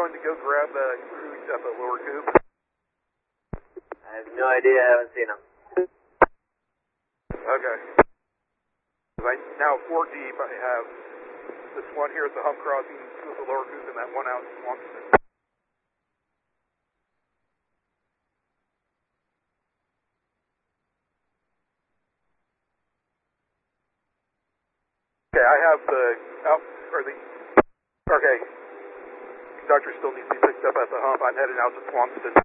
going to go grab crews at the lower coop? I have no idea. I haven't seen them. Okay. Now 4 deep. I have this one here at the hump crossing, two at the lower coop, and that one out in Swanston. Okay, I have okay. Conductor still needs to be picked up at the hump. I'm heading out to Swanston.